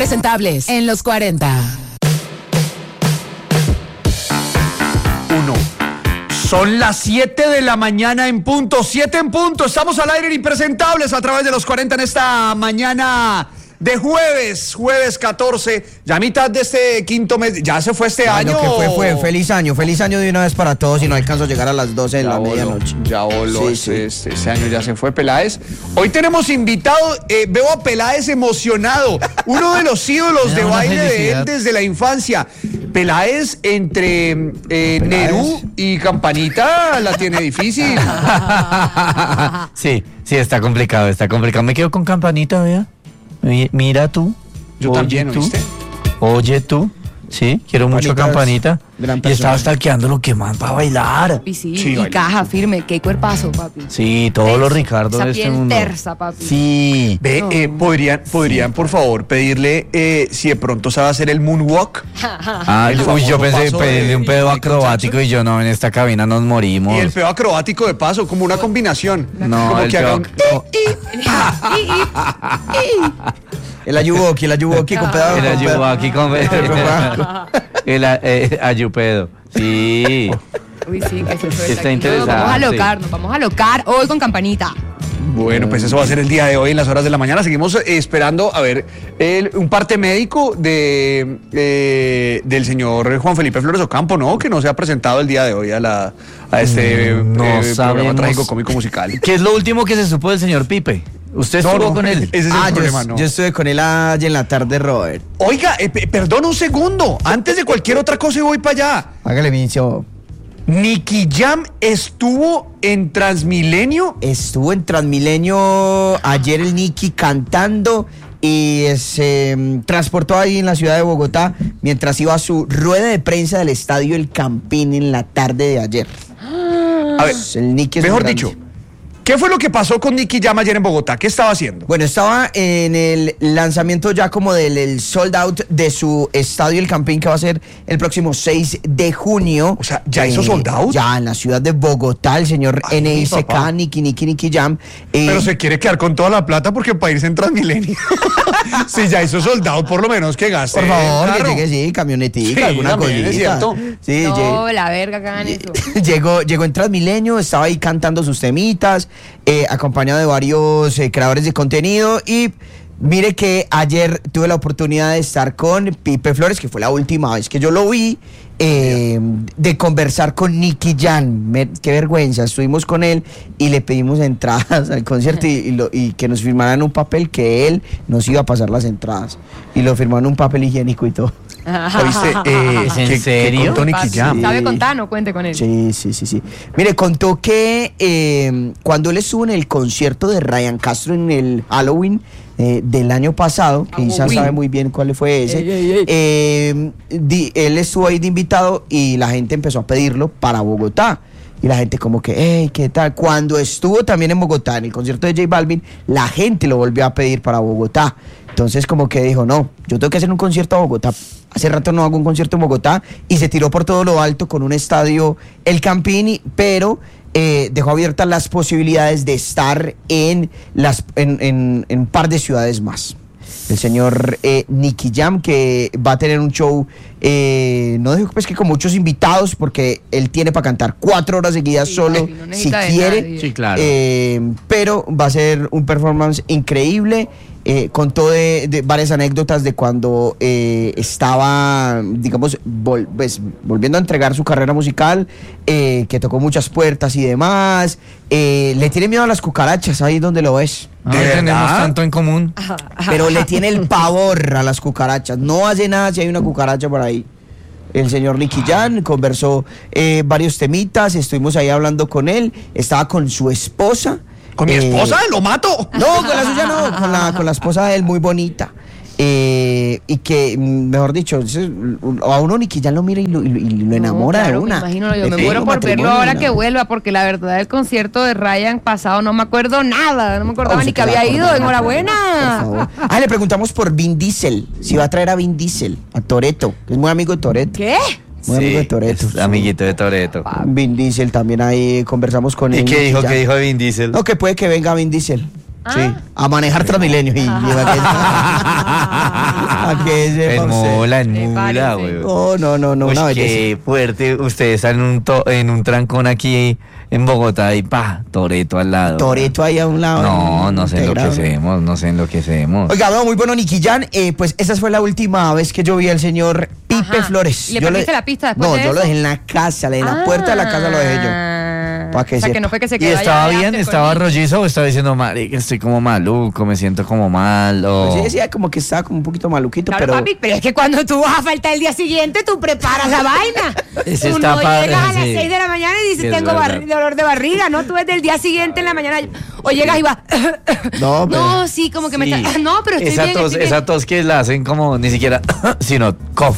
Impresentables en los 40. Son las 7 de la mañana en punto, 7 en punto. Estamos al aire en Impresentables a través de los 40 en esta mañana de jueves 14, ya mitad de este quinto mes. ¿Ya se fue este año? Que fue. Feliz año de una vez para todos y no alcanzo a llegar a las 12 de la medianoche. Ya voló, Sí. Este año ya se fue, Peláez. Hoy tenemos invitado, veo a Peláez emocionado, uno de los ídolos de baile de él desde la infancia. Peláez entre Nerú y Campanita la tiene difícil. Sí, está complicado. Me quedo con Campanita, vea. Mira tú. Yo también, ¿oíste? Oye tú. Sí, quiero mucho Campanita. Y estaba stalkeando lo que más para bailar. Y sí, Sí, y baila. caja firme, qué cuerpazo, papi. Sí, todos los Ricardo Esa de este piel mundo. tersa, papi. Sí. Ve, podrían por favor pedirle si de pronto sabe hacer el moonwalk. Ay, El yo famoso pensé paso pedirle un de pedo Michael acrobático Jackson. y yo no, en esta cabina nos morimos. Y el peo acrobático de paso, como una combinación. No, como el que haga peo- El ayuboki con pedazo. El ayuboki con el ayupedo. Sí. Uy, sí, que se fue. Está interesante. Vamos a alocar hoy con Campanita. Bueno, pues eso va a ser el día de hoy en las horas de la mañana. Seguimos esperando a ver un parte médico del señor Juan Felipe Flores Ocampo, ¿no? Que no se ha presentado el día de hoy a este programa sabemos. trágico cómico musical. ¿Qué es lo último que se supo del señor Pipe? ¿Usted estuvo con él? Ese es el problema, ¿no? Yo estuve con él ayer en la tarde, Robert. Oiga, perdón un segundo. Antes de cualquier otra cosa voy para allá. Hágale, Vincio. Nicky Jam estuvo en Transmilenio. Estuvo en Transmilenio ayer el Nicky cantando y se transportó ahí en la ciudad de Bogotá mientras iba a su rueda de prensa del estadio El Campín en la tarde de ayer. A ver, El Nicky es mejor un grande. dicho, ¿qué fue lo que pasó con Nicky Jam ayer en Bogotá? ¿Qué estaba haciendo? Bueno, estaba en el lanzamiento ya como del sold out de su estadio El Campín, que va a ser el próximo 6 de junio. O sea, ¿ya hizo sold out? Ya, en la ciudad de Bogotá, el señor Ay, mi NICK, papá. Nicky Jam. Pero se quiere quedar con toda la plata porque para irse en Transmilenio. Si ya hizo soldado, por lo menos que gaste. Por favor, que claro. llegue, sí, camionetica, Sí, alguna también cosita. es cierto. Sí, No, la verga que hagan eso. llegó en Transmilenio, estaba ahí cantando sus temitas, acompañado de varios creadores de contenido y mire que ayer tuve la oportunidad de estar con Pipe Flores, que fue la última vez que yo lo vi, de conversar con Nicky Jam. Qué vergüenza, estuvimos con él y le pedimos entradas al concierto y que nos firmaran un papel que él nos iba a pasar las entradas y lo firmaron un papel higiénico y todo. ¿Oíste? ¿Es en serio? ¿Qué contó Nicky Jam? ¿Sabe contar? No cuente con él. Sí. Mire, contó que cuando él estuvo en el concierto de Ryan Castro en el Halloween del año pasado, que Isa sabe muy bien cuál fue ese, él estuvo ahí de invitado y la gente empezó a pedirlo para Bogotá. Y la gente como que, hey, ¿qué tal? Cuando estuvo también en Bogotá, en el concierto de J Balvin, la gente lo volvió a pedir para Bogotá. Entonces como que dijo, no, yo tengo que hacer un concierto a Bogotá. Hace rato no hago un concierto en Bogotá. Y se tiró por todo lo alto con un estadio El Campín, pero dejó abiertas las posibilidades de estar en un par de ciudades más. El señor Nicky Jam, que va a tener un show, no digo pues que con muchos invitados, porque él tiene para cantar 4 horas seguidas solo, no si necesita de quiere. nadie. Sí, claro. Pero va a ser un performance increíble. Contó de varias anécdotas de cuando estaba, digamos, volviendo a entregar su carrera musical, que tocó muchas puertas y demás. Le tiene miedo a las cucarachas, ahí donde lo ves. ¿De verdad? Tenemos tanto en común. Pero le tiene el pavor a las cucarachas. No hace nada si hay una cucaracha por ahí. El señor Nicky Jam conversó varios temitas, estuvimos ahí hablando con él, estaba con su esposa. ¿Con mi esposa? ¡Lo mato! No, con la suya no, con la esposa de él, muy bonita. Y que, mejor dicho, a uno Nicky Jam lo mira y lo enamora claro, de una. Me imagino, yo Le me pide muero un por verlo matrimonio, ahora ¿no? que vuelva, porque la verdad el concierto de Ryan pasado no me acuerdo nada, no me acordaba Vamos ni a que quedar había por ido. favor. Enhorabuena. Por favor. Le preguntamos por Vin Diesel, si va a traer a Vin Diesel, a Toretto, que es muy amigo de Toretto. ¿Qué? Muy amigo de Toretto. es amiguito de Toretto. Vin Diesel también ahí conversamos con él. ¿Y qué dijo? Ya. ¿Qué dijo de Vin Diesel? No, que puede que venga Vin Diesel. Sí, a manejar Transmilenio. Y a que En mula, güey. No, una Uy, qué fuerte. Ustedes están en un trancón aquí en Bogotá y Toretto al lado. Toretto ahí a un lado. No sé enloquecemos. Oiga, no, muy bueno, Nicky Jam. Pues esa fue la última vez que yo vi al señor Pipe Flores. ¿Y le perdiste la pista después de eso? No, yo lo dejé en la casa, en la puerta de la casa lo dejé yo. Que que no fue que se ¿Y quedó estaba allá bien? ¿Estaba rollizo o estaba diciendo, marica, estoy como maluco, me siento como mal? Pues sí, decía como que estaba como un poquito maluquito, claro, pero... papi, pero es que cuando tú vas a faltar el día siguiente, tú preparas la vaina. Ese Tú está no padre, llegas a las sí. 6 de la mañana y dices, Sí, tengo dolor de barriga, ¿no? Tú desde el día siguiente en la mañana, o llegas y vas... No, pero... No, sí, como que me está... No, pero estoy bien, estoy bien. Esa tos que la hacen como ni siquiera, sino cough.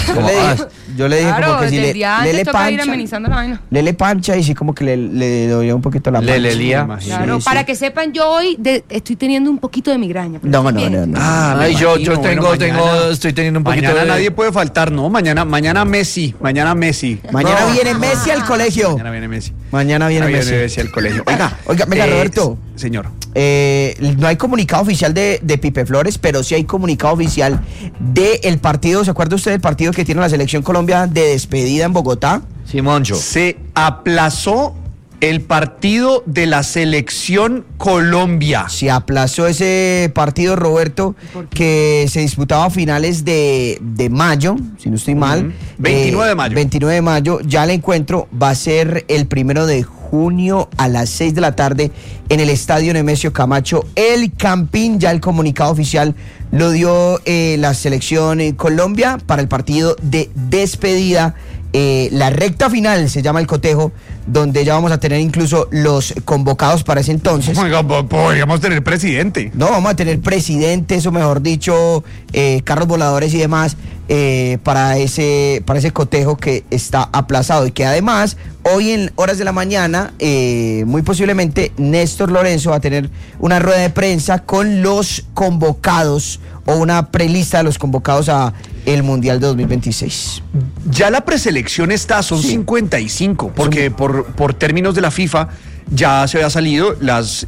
Yo le dije Claro, como que si desde el día antes le toca ir pancha, amenizando la vaina. le pancha y sí como que le dolía un poquito la pancha. Le lía. Claro, Sí, para sí. que sepan, yo hoy estoy teniendo un poquito de migraña. pero No. estoy bien. Ay, yo estoy teniendo un poquito Mañana de... nadie puede faltar, ¿no? Mañana Messi. Mañana viene Messi al colegio. Mañana viene Messi. Mañana viene Messi. Al colegio. Oiga, Roberto. Señor. No hay comunicado oficial de Pipe Flores, pero sí hay comunicado oficial del partido. ¿Se acuerda usted del partido que tiene la Selección Colombia de despedida en Bogotá? Simoncho. Se aplazó el partido de la Selección Colombia. Se aplazó ese partido, Roberto, que se disputaba a finales de mayo, si no estoy mal. 29 de mayo. 29 de mayo. Ya el encuentro va a ser el 1 de junio a las 6 de la tarde en el Estadio Nemesio Camacho, el Campín. Ya el comunicado oficial lo dio la Selección Colombia para el partido de despedida. La recta final se llama el cotejo, donde ya vamos a tener incluso los convocados para ese entonces. Oiga, podríamos tener presidente. No, vamos a tener presidentes, o mejor dicho, carros voladores y demás, para ese cotejo que está aplazado y que además hoy en horas de la mañana, muy posiblemente Néstor Lorenzo va a tener una rueda de prensa con los convocados o una prelista de los convocados a el Mundial de 2026. Ya la preselección está, son 55, porque por términos de la FIFA ya se había salido las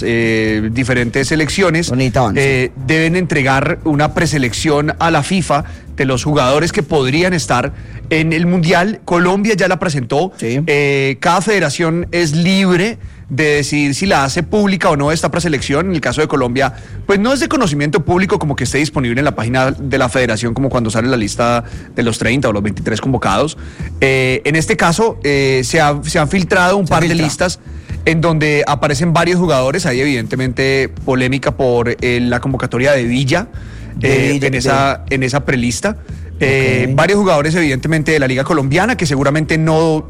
diferentes selecciones deben entregar una preselección a la FIFA de los jugadores que podrían estar en el Mundial. Colombia ya la presentó. Sí. Cada federación es libre de decidir si la hace pública o no esta preselección. En el caso de Colombia, pues no es de conocimiento público como que esté disponible en la página de la federación, como cuando sale la lista de los 30 o los 23 convocados. En este caso se han filtrado un par de listas en donde aparecen varios jugadores. Hay evidentemente polémica por la convocatoria de Villa, en esa prelista. Varios jugadores evidentemente de la Liga Colombiana que seguramente no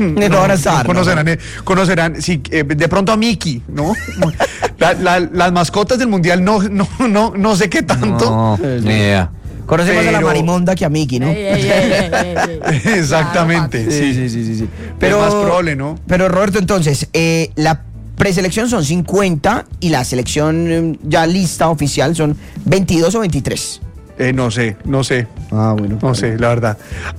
conocerán sí, de pronto a Miki, ¿no? Las mascotas del Mundial no sé qué tanto. Ni idea. Conocemos a la Marimonda que a Miki, ¿no? Exactamente. Claro, sí. Pero es más probable, ¿no? Pero Roberto, entonces, la preselección son 50 y la selección ya lista oficial son 22 o 23. No sé. Ah, bueno. No sé, la verdad.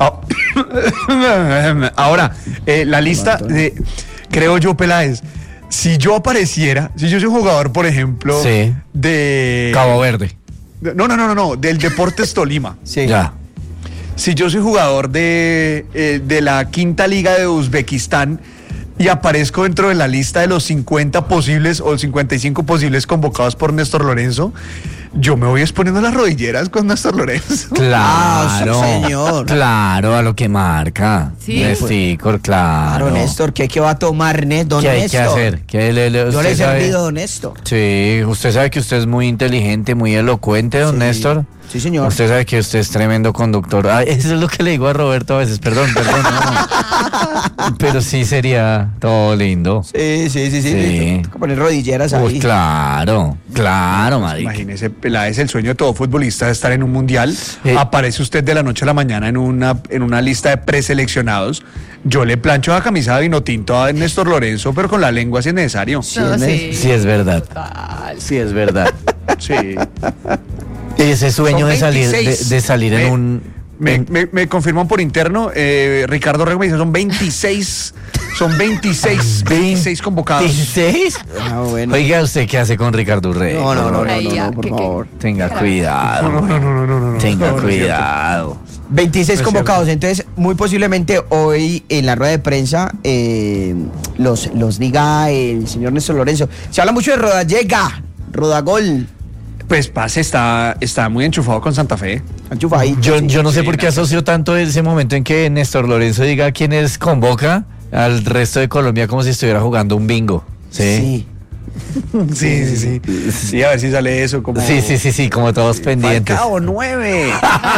Ahora, la lista de, creo yo, Peláez, si yo soy jugador, por ejemplo, de Cabo Verde. No, del Deportes Tolima. Sí. Ya. Si yo soy jugador de la quinta liga de Uzbekistán y aparezco dentro de la lista de los 50 posibles o 55 posibles convocados por Néstor Lorenzo, yo me voy exponiendo las rodilleras con Néstor Lorenzo. Claro, señor. Claro, a lo que marca. Sí. Néstor, claro. Néstor, ¿qué va a tomar don Néstor? ¿Qué hay que hacer? Yo le he servido a don Néstor. Sí, usted sabe que usted es muy inteligente, muy elocuente, don Néstor. Sí, señor. Usted sabe que usted es tremendo conductor. Ay, eso es lo que le digo a Roberto a veces, perdón. No. Pero sí sería todo lindo. Sí. Tengo que poner rodilleras ahí. Pues claro, marica. Imagínese, Peláez, el sueño de todo futbolista es estar en un mundial. Aparece usted de la noche a la mañana en una lista de preseleccionados. Yo le plancho la camisa de vino tinto a Néstor Lorenzo, pero con la lengua si es necesario. Sí es verdad. Sí es verdad. Sí. Ese sueño de salir en un... Me confirman por interno, Ricardo Rego me dice, son Son 26 convocados. ¿26? Ah, bueno. Oiga, ¿usted qué hace con Ricardo Rey? No, por favor. Tenga cuidado. No. Tenga cuidado. 26 No es convocados, entonces muy posiblemente hoy en la rueda de prensa los diga el señor Néstor Lorenzo. Se habla mucho de Rodallega, Rodagol, Pues Paz está muy enchufado con Santa Fe. enchufadito. Yo no sé Sí, por qué Nacho. asocio tanto ese momento en que Néstor Lorenzo diga quiénes convoca al resto de Colombia como si estuviera jugando un bingo. Sí. Sí. Sí, a ver si sale eso como... Sí, como todos pendientes. Falcao 9.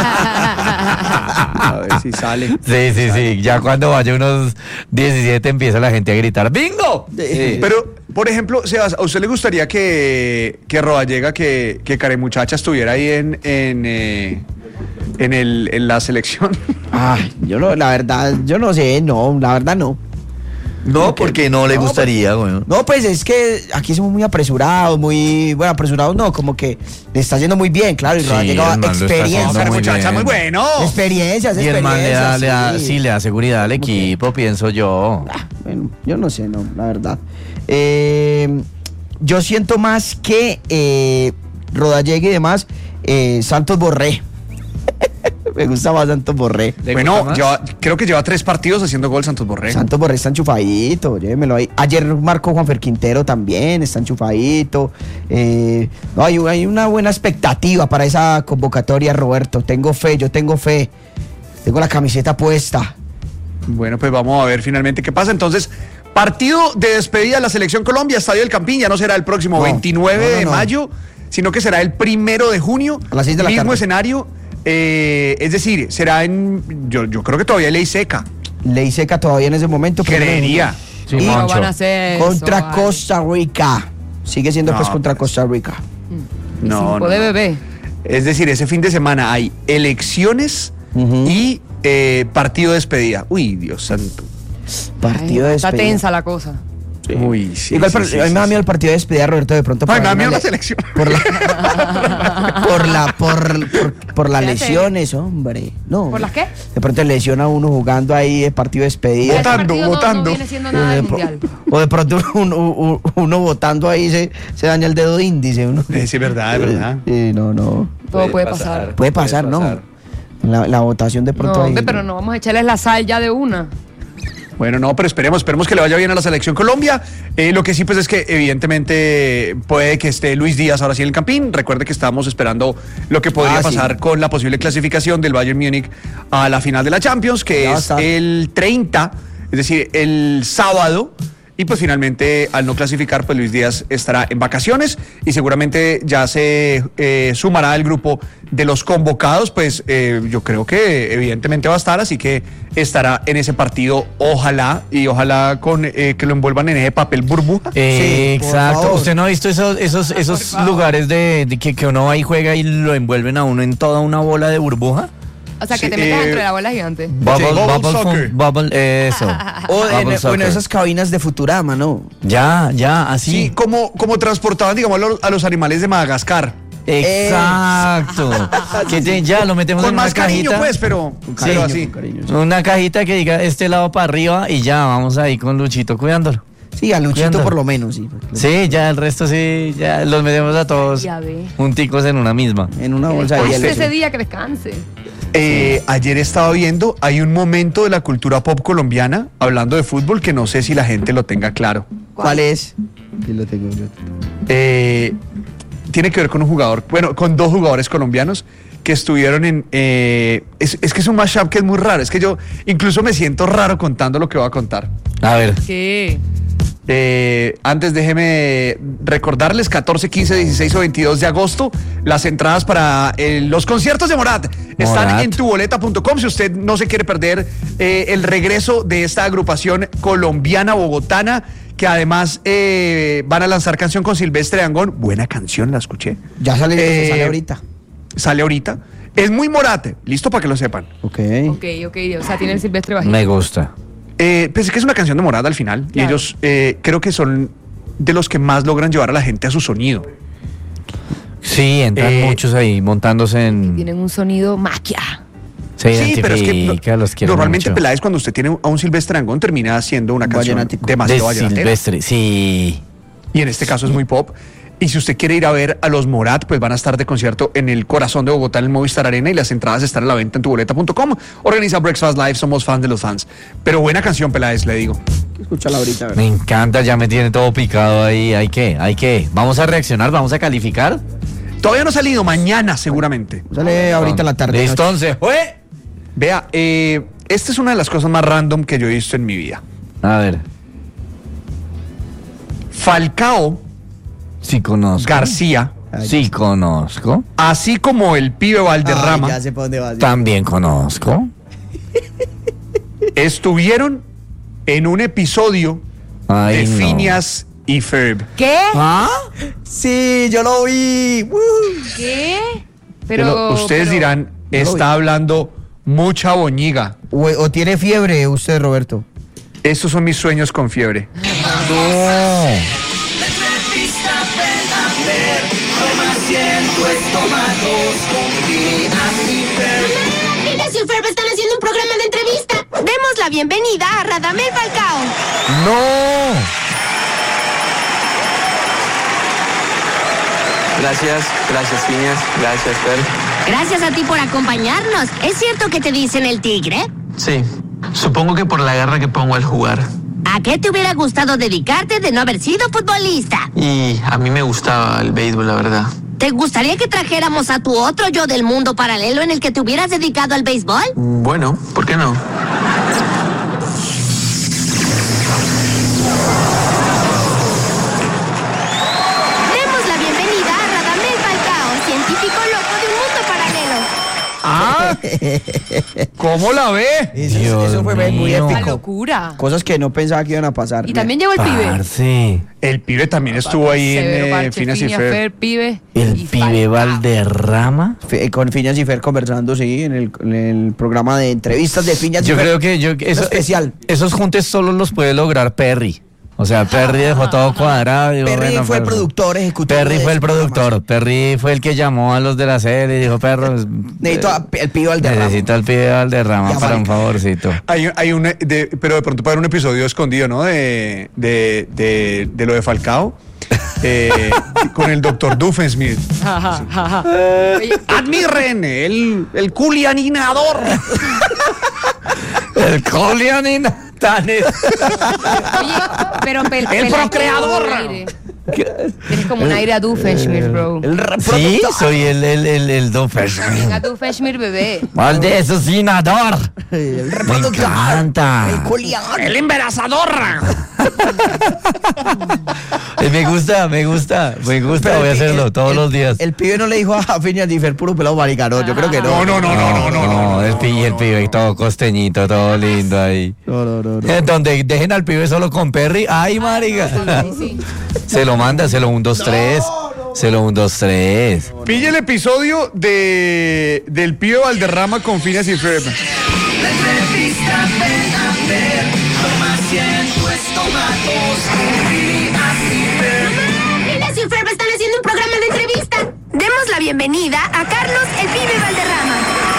A ver si sale. Sí. Ya cuando vaya unos 17 empieza la gente a gritar ¡bingo! Sí. Pero, por ejemplo, Sebas, ¿a usted le gustaría que Rodallega, que Care Muchacha estuviera ahí en la selección? Yo no, la verdad, yo no sé, no, la verdad no. No, porque no le gustaría, bueno. No, pues es que aquí somos muy apresurados, no, como que le está yendo muy bien, claro, y Sí, Rodallega el man lo está haciendo experiencia, Care muy Muchacha, bien. muy bueno. experiencias, Y el man le da sí. le da seguridad al equipo, pienso yo. Bueno, yo no sé, no, la verdad. Yo siento más que Rodallega y demás, Santos Borré. Me gusta más Santos Borré. Bueno, creo que lleva 3 partidos haciendo gol Santos Borré. Santos Borré está enchufadito, llévemelo ahí. Ayer marcó Juanfer Quintero también, está enchufadito. No, hay una buena expectativa para esa convocatoria, Roberto. Yo tengo fe. Tengo la camiseta puesta. Bueno, pues vamos a ver finalmente qué pasa. Entonces, partido de despedida de la Selección Colombia, Estadio del Campín, ya no será el próximo 29 de mayo, sino que será el 1 de junio. A las 6 de la mismo tarde. escenario. Es decir, será yo creo que todavía hay ley seca. Ley seca todavía en ese momento. pero- Creería. Sí, Y- No Moncho. van a hacer Contra eso, vale. Costa Rica. Sigue siendo No, pues contra pues. Costa Rica. Y No, cinco no, de no. bebé. Es decir, ese fin de semana hay elecciones Ujú. y partido de despedida. Uy, Dios santo. Partido de Está despedida. tensa la cosa. Uy, sí. Igual, sí, pero sí, a mí me da sí, miedo el partido de despedida, Roberto, de pronto. Ay, me da ahí miedo una la selección. por las ¿Qué hace? lesiones, hombre. No. ¿Por las qué? De pronto lesiona a uno jugando ahí el partido de despedida. Ese partido no votando. viene siendo nada del mundial. O de pronto uno votando ahí se daña el dedo índice. Uno. Sí, es verdad, es verdad. No. Todo puede pasar. Puede pasar, ¿no? La votación de pronto No, ahí. hombre, pero no vamos a echarles la sal ya de una. Bueno, no, pero esperemos que le vaya bien a la Selección Colombia. Lo que sí, pues es que evidentemente puede que esté Luis Díaz ahora sí en el Campín. Recuerde que estamos esperando lo que podría Sí. pasar con la posible clasificación del Bayern Múnich a la final de la Champions, que Ya va a es estar. el 30, es decir, el sábado. Y pues finalmente, al no clasificar, pues Luis Díaz estará en vacaciones y seguramente ya se sumará al grupo de los convocados. Pues yo creo que evidentemente va a estar, así que estará en ese partido, ojalá con que lo envuelvan en ese papel burbuja. Sí, por Exacto. favor. ¿Usted no ha visto esos lugares de que uno va y juega y lo envuelven a uno en toda una bola de burbuja? O sea, que Sí, te metas dentro de la bola gigante. Bubble soccer. Eso. O Bubble en soccer. esas cabinas de Futurama, ¿no? Ya, así. Sí, como transportaban, digamos, a los animales de Madagascar. Exacto. Ya lo metemos Con en una más cariño, cajita. pues, pero así. Una cajita que diga este lado para arriba y ya vamos ahí con Luchito cuidándolo. Sí, a Luchito Cuidando. por lo menos, sí. Sí, ya el resto sí, ya los metemos a todos Ya ve. junticos en una misma. En una Que bolsa de descanse hielo. ese día, que descanse. Ayer estaba viendo, hay un momento de la cultura pop colombiana, hablando de fútbol, que no sé si la gente lo tenga claro. ¿Cuál es? Sí, lo tengo yo. Tiene que ver con un jugador, bueno, con 2 jugadores colombianos que estuvieron en... es que es un mashup que es muy raro, es que yo incluso me siento raro contando lo que voy a contar. A ver. ¿Qué? Antes déjeme recordarles 14, 15, 16 o 22 de agosto las entradas para los conciertos de Morat están Morat. en tuboleta.com. Si usted no se quiere perder el regreso de esta agrupación colombiana bogotana, que además van a lanzar canción con Silvestre Dangond. Buena canción, la escuché. Ya sale ahorita. Sale ahorita. Es muy Morat, listo para que lo sepan. Ok. Ok, o sea, tiene el silvestre bajito. Me gusta. Pensé que es una canción de Morat al final. Y Claro. ellos creo que son de los que más logran llevar a la gente a su sonido. Sí, entran muchos ahí montándose en... Tienen un sonido maquia. Se pero es que identifica, los quiero normalmente mucho. Peláez, cuando usted tiene a un Silvestre Dangond, termina siendo una canción Vallenático. demasiado De vallenatera. Silvestre, sí. Y en este caso es muy pop. Y si usted quiere ir a ver a los Morat, pues van a estar de concierto en el corazón de Bogotá, en el Movistar Arena, y las entradas están a la venta en tuboleta.com. Organiza Breakfast Live, somos fans de los fans. Pero buena canción, Peláez, le digo. Escúchala ahorita, a ver. Me encanta, ya me tiene todo picado ahí. Hay que. Vamos a reaccionar, vamos a calificar. Todavía no ha salido, mañana seguramente. Sale ahorita en la tarde. Listo, noche. 11. ¡Jue! Vea, esta es una de las cosas más random que yo he visto en mi vida. A ver, Falcao sí conozco. García, Sí conozco. así como el pibe Valderrama, Ay, ya sé para dónde vas. También conozco. estuvieron en un episodio Ay, de no. Phineas y Ferb. ¿Qué? ¿Ah? Sí, yo lo vi. ¿Qué? Ustedes dirán, está hablando mucha boñiga. O tiene fiebre usted, Roberto. Estos son mis sueños con fiebre. No. Phineas y Ferb están haciendo un programa de entrevista. Demos la bienvenida a Radamel Falcao. No. Gracias Phineas, gracias Fer. Gracias a ti por acompañarnos. ¿Es cierto que te dicen el tigre? Sí, supongo que por la garra que pongo al jugar. ¿A qué te hubiera gustado dedicarte de no haber sido futbolista? Y a mí me gustaba el béisbol, la verdad. ¿Te gustaría que trajéramos a tu otro yo del mundo paralelo en el que te hubieras dedicado al béisbol? Bueno, ¿por qué no? Demos la bienvenida a Radamel Falcao, científico loco de un mundo paralelo. ¡Ah! ¿Cómo la ve? Eso fue muy mío. ¡Qué épico. locura! Cosas que no pensaba que iban a pasar. Y también llegó el pibe. Parce, El pibe también estuvo ahí Severo en parche, Phineas y Phineas, Ferb. Ferb, pibe. el y pibe Falcao. Valderrama. Con Phineas y Fer conversando, sí, en el programa de entrevistas de Phineas y Yo Fer. creo que eso, especial. Esos juntes solo los puede lograr Perry. O sea, Perry dejó todo cuadrado. y dijo, Perry bueno, fue el Perro. productor ejecutivo. Perry de fue el ese programa. productor. Perry fue el que llamó a los de la serie y dijo, perros. Necesito el pibe Valderrama. Necesito al pibe Valderrama Ya, para un marica. favorcito. Pero de pronto para un episodio escondido, ¿no? De lo de Falcao. Con el doctor Doofenshmirtz. Oye, Admiren, el culianinador. El Colianina. oye, pero El procreador. Tienes como un aire a Doofenshmirtz, bro. El Sí, reproductor. soy el Don Venga, Doofenshmirtz, bebé. Mal de asesinador. El Me reproductor. encanta. El culiador. El embarazador. Me gusta. Voy a hacerlo todos los días. El pibe no le dijo a Phineas y Fer puro pelado marica, no, yo creo que no. No, el pibe todo costeñito, todo lindo ahí. No. Donde dejen al pibe solo con Perry, ay, marica. Sí. Se lo manda, se lo 1, 2, 3. Se lo 1, 2, 3. Pille el episodio del pibe Valderrama con Phineas y Ferb. Phineas y Ferb están haciendo un programa de entrevista. Demos la bienvenida a Carlos el pibe Valderrama.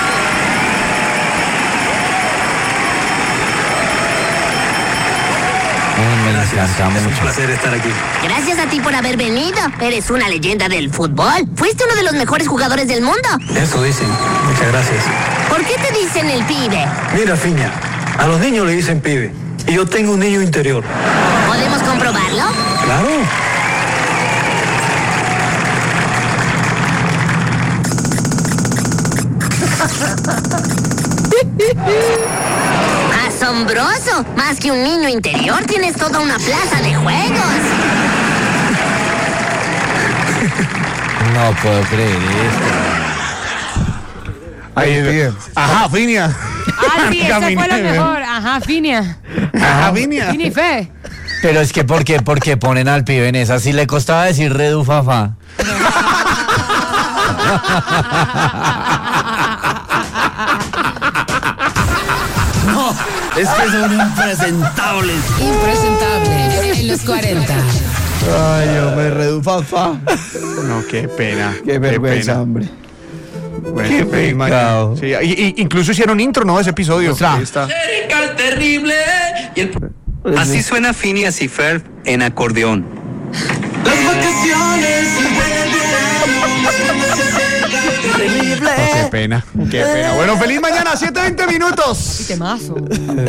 Me encanta mucho. placer estar aquí. Gracias a ti por haber venido. Eres una leyenda del fútbol. Fuiste uno de los mejores jugadores del mundo. Eso dicen. Muchas gracias. ¿Por qué te dicen el pibe? Mira, Fiña, a los niños le dicen pibe. Y yo tengo un niño interior. ¿Podemos comprobarlo? Claro. ¡Asombroso! Más que un niño interior, tienes toda una plaza de juegos. No puedo creer esto. Ahí, ajá, Phineas. Ah, sí, ese fue lo mejor. Ajá, Phineas. Ajá, Phineas. Fini fe. Pero es que ¿por qué ponen al pibe en esa? Si le costaba decir redufafa. Es que son impresentables. Impresentable en los 40. Ay, yo me redufafa. No, qué pena. Qué vergüenza, pena. hombre. Bueno, Qué feliz mañana. pecado. Sí, incluso hicieron intro, ¿no? De ese episodio. Ostras. Ahí está. Terrible. Así suena Phineas y Ferb en acordeón. Las vacaciones Qué pena, qué pena. Bueno, feliz mañana, 7:20 minutos. Temazo.